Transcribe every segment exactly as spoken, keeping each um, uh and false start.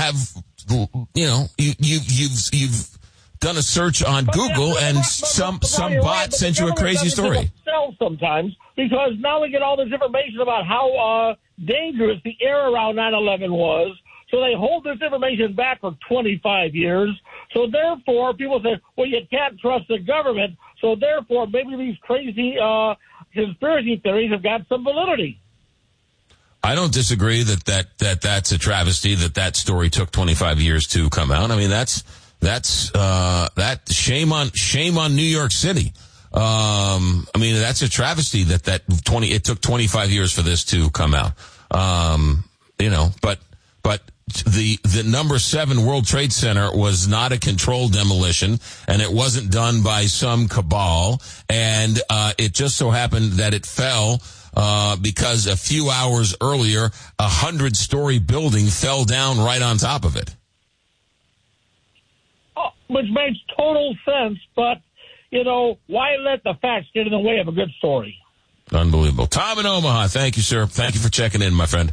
have, you know, you, you, you've, you've done a search on but Google but, and but, but, some, but, some bot right, sent you a crazy story. Sometimes because now we get all this information about how uh, dangerous the air around nine eleven was. So they hold this information back for twenty-five years. So therefore, people say, well, you can't trust the government. So therefore, maybe these crazy uh, conspiracy theories have got some validity. I don't disagree that, that, that that's a travesty that that story took twenty-five years to come out. I mean, that's, that's, uh, that shame on, shame on New York City. Um, I mean, that's a travesty that, that twenty, it took twenty-five years for this to come out. Um, you know, but, but the, the number seven World Trade Center was not a controlled demolition, and it wasn't done by some cabal, and, uh, it just so happened that it fell, uh, because a few hours earlier, a hundred story building fell down right on top of it. Oh, which makes total sense, but, you know, why let the facts get in the way of a good story? Unbelievable. Tom in Omaha, thank you, sir. Thank you for checking in, my friend.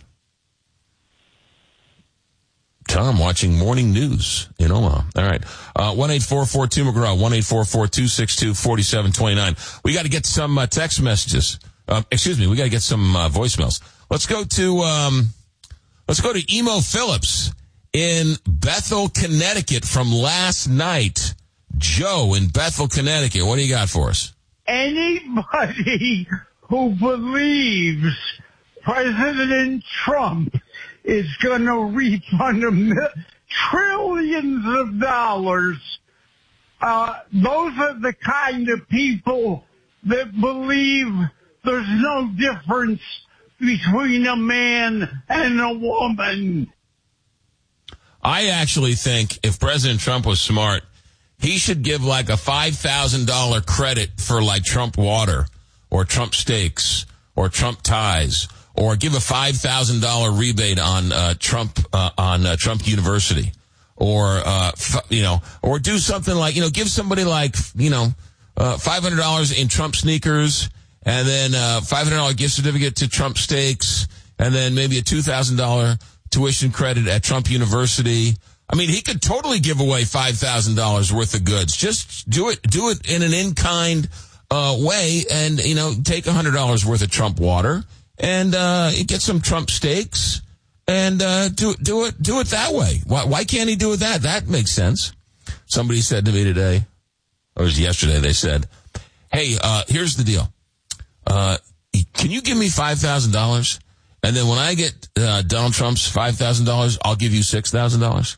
Tom watching morning news in Omaha. All right. Uh, one eight four four two McGraw, one eight four four two six two four seven two nine. We got to get some uh, text messages. Uh, excuse me, we got to get some uh, voicemails. Let's go to, um, let's go to Emo Phillips in Bethel, Connecticut from last night. Joe in Bethel, Connecticut. What do you got for us? Anybody who believes President Trump is going to refund a mil- trillions of dollars, uh, those are the kind of people that believe there's no difference between a man and a woman. I actually think if President Trump was smart, he should give like a five thousand dollars credit for like Trump water or Trump steaks or Trump ties, or give a five thousand dollars rebate on uh, Trump uh, on uh, Trump University, or uh, f- you know, or do something like, you know, give somebody like, you know, uh, five hundred dollars in Trump sneakers, and then uh, five hundred dollars gift certificate to Trump steaks, and then maybe a two thousand dollars tuition credit at Trump University. I mean, he could totally give away five thousand dollars worth of goods. Just do it, do it in an in-kind uh, way, and, you know, take one hundred dollars worth of Trump water and uh, get some Trump steaks and uh, do do it do it that way. Why, why can't he do it that? That makes sense. Somebody said to me today, or it was yesterday, they said, hey, uh, here's the deal. Uh, can you give me five thousand dollars? And then when I get uh, Donald Trump's five thousand dollars, I'll give you six thousand dollars.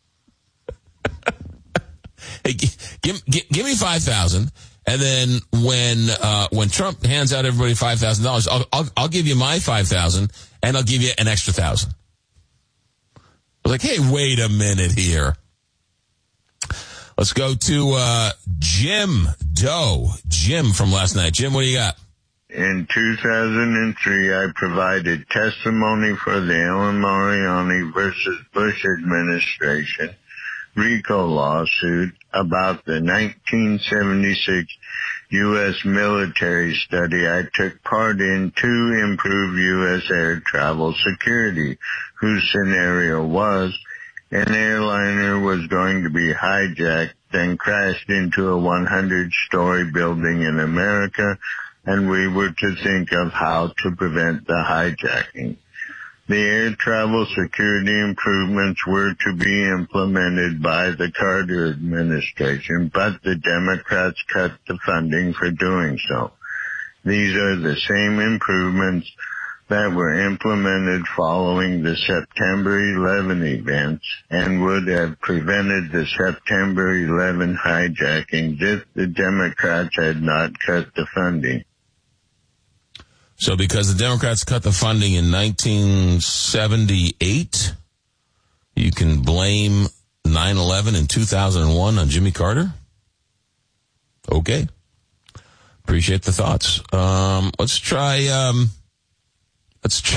Hey, give, give, give me five thousand, and then when uh, when Trump hands out everybody five thousand dollars, I'll, I'll I'll give you my five thousand, and I'll give you an extra thousand. I was like, hey, wait a minute here. Let's go to uh, Jim Doe. Jim from last night. Jim, what do you got? In two thousand three, I provided testimony for the El Mariani versus Bush administration RICO lawsuit about the nineteen seventy-six U S military study I took part in to improve U S air travel security, whose scenario was an airliner was going to be hijacked and crashed into a one hundred story building in America, and we were to think of how to prevent the hijacking. The air travel security improvements were to be implemented by the Carter administration, but the Democrats cut the funding for doing so. These are the same improvements that were implemented following the September eleventh events and would have prevented the September eleventh hijackings if the Democrats had not cut the funding. So because the Democrats cut the funding in nineteen seventy-eight, you can blame nine eleven in two thousand one on Jimmy Carter? Okay. Appreciate the thoughts. Um, let's try, um, let's try.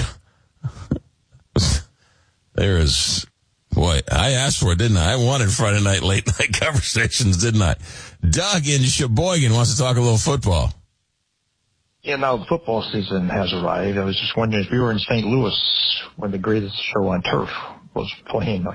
There is, boy, I asked for it, didn't I? I wanted Friday night late night conversations, didn't I? Doug in Sheboygan wants to talk a little football. Yeah, now the football season has arrived. I was just wondering if you were in Saint Louis when the greatest show on turf was playing.